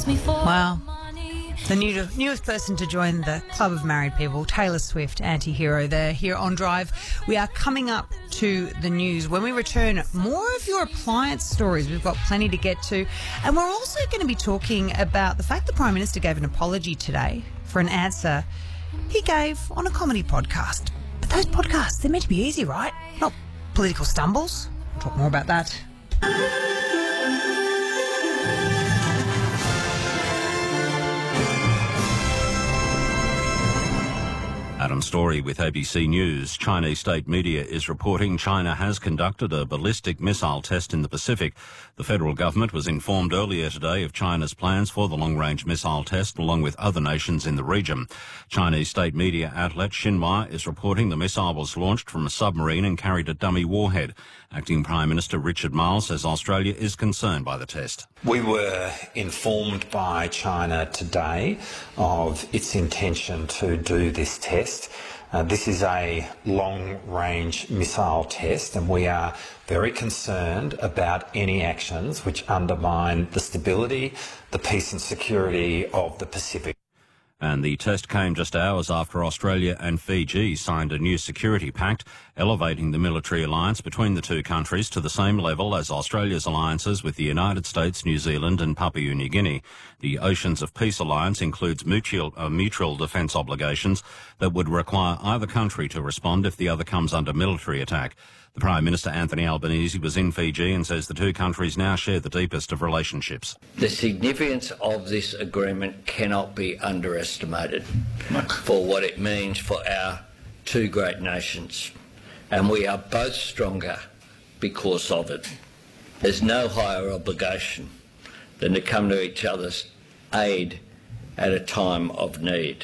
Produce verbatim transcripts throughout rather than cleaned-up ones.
Wow. The new, newest person to join the Club of Married People, Taylor Swift, anti-hero there, here on Drive. We are coming up to the news. When we return, more of your appliance stories. We've got plenty to get to. And we're also going to be talking about the fact the Prime Minister gave an apology today for an answer he gave on a comedy podcast. But those podcasts, they're meant to be easy, right? Not political stumbles. We'll talk more about that. Adam Story with A B C News. Chinese state media is reporting China has conducted a ballistic missile test in the Pacific. The federal government was informed earlier today of China's plans for the long-range missile test, along with other nations in the region. Chinese state media outlet Xinhua is reporting the missile was launched from a submarine and carried a dummy warhead. Acting Prime Minister Richard Marles says Australia is concerned by the test. We were informed by China today of its intention to do this test. Uh, this is a long-range missile test, and we are very concerned about any actions which undermine the stability, the peace and security of the Pacific. And the test came just hours after Australia and Fiji signed a new security pact, elevating the military alliance between the two countries to the same level as Australia's alliances with the United States, New Zealand and Papua New Guinea. The Oceans of Peace alliance includes mutual, uh, mutual defence obligations that would require either country to respond if the other comes under military attack. The Prime Minister, Anthony Albanese, was in Fiji and says the two countries now share the deepest of relationships. The significance of this agreement cannot be underestimated for what it means for our two great nations, and we are both stronger because of it. There's no higher obligation than to come to each other's aid at a time of need.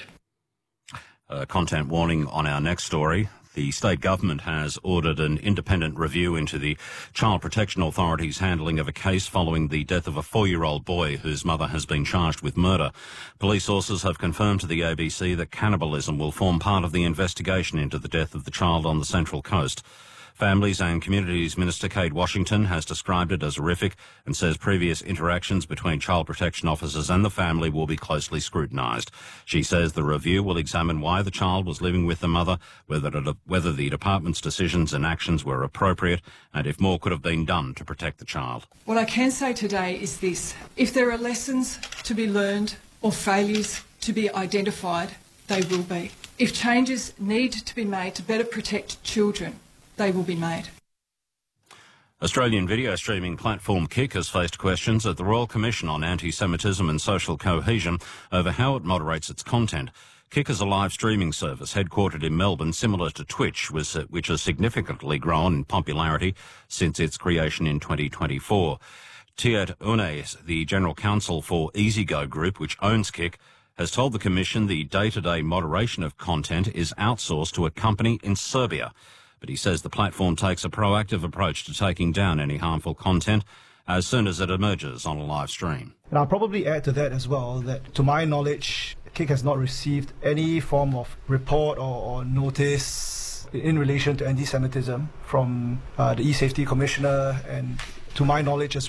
A content warning on our next story. The state government has ordered an independent review into the Child Protection Authority's handling of a case following the death of a four-year-old boy whose mother has been charged with murder. Police sources have confirmed to the A B C that cannibalism will form part of the investigation into the death of the child on the Central Coast. Families and Communities Minister Kate Washington has described it as horrific and says previous interactions between child protection officers and the family will be closely scrutinised. She says the review will examine why the child was living with the mother, whether, it, whether the department's decisions and actions were appropriate, and if more could have been done to protect the child. What I can say today is this. If there are lessons to be learned or failures to be identified, they will be. If changes need to be made to better protect children, they will be made. Australian video streaming platform Kick has faced questions at the Royal Commission on Anti-Semitism and Social Cohesion over how it moderates its content. Kick is a live streaming service headquartered in Melbourne, similar to Twitch, which has significantly grown in popularity since its creation in twenty twenty-four. Tiet Unes, the General Counsel for EasyGo Group, which owns Kick, has told the Commission the day-to-day moderation of content is outsourced to a company in Serbia. But he says the platform takes a proactive approach to taking down any harmful content as soon as it emerges on a live stream. And I'll probably add to that as well that, to my knowledge, Kick has not received any form of report or, or notice in relation to anti-Semitism from uh, the E-Safety Commissioner, and to my knowledge as